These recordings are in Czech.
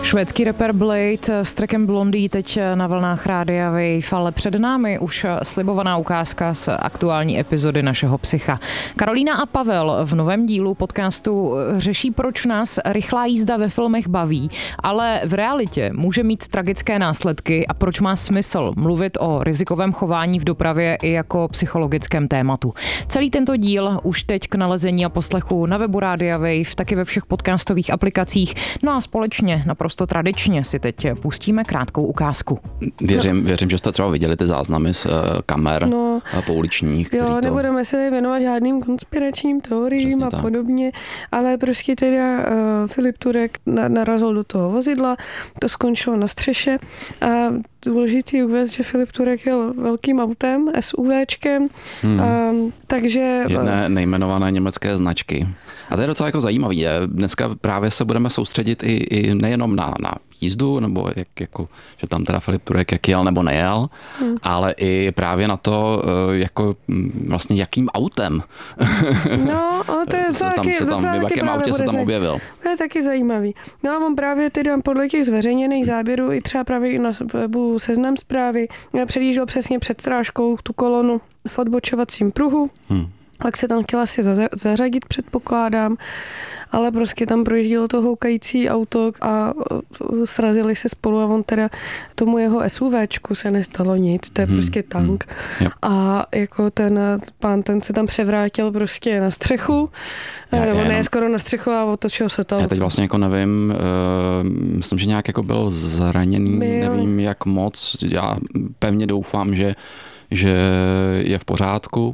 Švédský rapper Blade s trackem Blondie teď na vlnách Rádia Wave, ale před námi už slibovaná ukázka z aktuální epizody našeho Psycha. Karolína a Pavel v novém dílu podcastu řeší, proč nás rychlá jízda ve filmech baví, ale v realitě může mít tragické následky a proč má smysl mluvit o rizikovém chování v dopravě i jako psychologickém tématu. Celý tento díl už teď k nalezení a poslechu na webu Rádia Wave, taky ve všech podcastových aplikacích. No a společně naprosto tradičně si teď pustíme krátkou ukázku. Věřím, že jste třeba viděli ty záznamy z kamer pouličních. Jo, nebudeme se věnovat žádným konspiračním teoriím a podobně, ale prostě teda Filip Turek narazil do toho vozidla, to skončilo na střeše a důležitý uvést, že Filip Turek jel velkým autem, SUVčkem, takže... Jedné nejmenované německé značky. A to je docela jako zajímavý. Dneska právě se budeme soustředit i nejenom na jízdu, nebo že tam teda Filip Turek jak jel nebo nejel, ale i právě na to, jako vlastně jakým autem. No, to je v jakém autě se tam objevil. To je taky zajímavý. No a on právě teda podle těch zveřejněných záběrů i třeba právě i na webu Seznam Zprávy předjížděl přesně před strážkou tu kolonu v odbočovacím pruhu. Tak se tam chtěla si zařadit, předpokládám, ale prostě tam projíždělo to houkající auto a srazili se spolu a on teda tomu jeho SUVčku se nestalo nic, to je prostě tank. A jako ten pán, ten se tam převrátil prostě na střechu, nebo ne skoro na střechu a otočil se to. Já teď vlastně jako nevím, myslím, že nějak jako byl zraněný, nevím jak moc, já pevně doufám, že je v pořádku.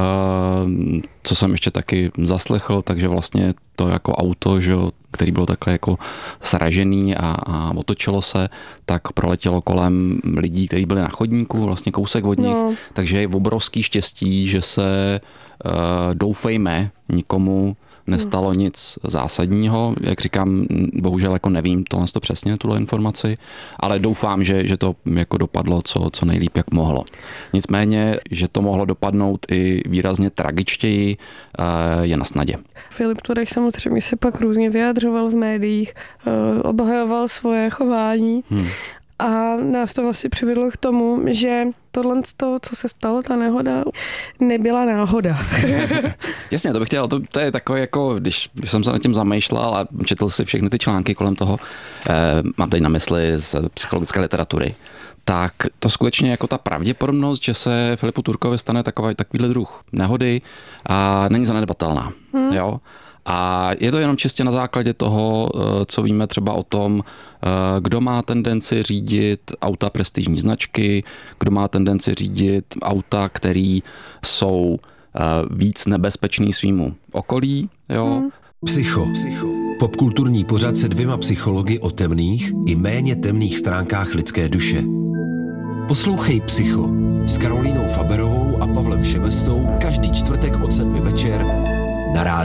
Co jsem ještě taky zaslechl, takže vlastně to jako auto, že, který bylo takhle jako sražený a otočilo se, tak proletělo kolem lidí, kteří byli na chodníku, vlastně kousek od nich, takže je obrovský štěstí, že se doufejme nikomu nestalo nic zásadního. Jak říkám, bohužel jako nevím tohle přesně, tuhle informaci, ale doufám, že to jako dopadlo co nejlíp, jak mohlo. Nicméně, že to mohlo dopadnout i výrazně tragičtěji, je na snadě. Filip Turek samozřejmě se pak různě vyjadřoval v médiích, obhajoval svoje chování a nás to vlastně přivedlo k tomu, že tohle, co se stalo, ta nehoda, nebyla náhoda. Jasně, to bych chtěl, to je takové jako, když jsem se nad tím zamýšlel a četl si všechny ty články kolem toho, mám teď na mysli z psychologické literatury, tak to skutečně jako ta pravděpodobnost, že se Filipu Turkovi stane takovýhle druh nehody a není zanedbatelná. Jo? A je to jenom čistě na základě toho, co víme třeba o tom, kdo má tendenci řídit auta prestižní značky, kdo má tendenci řídit auta, který jsou víc nebezpečný svýmu okolí. Jo? Psycho. Popkulturní pořad se 2 psychologi o temných i méně temných stránkách lidské duše. Poslouchej Psycho s Karolínou Faberovou a Pavlem Šebestou každý čtvrtek od 7 večer na rádiu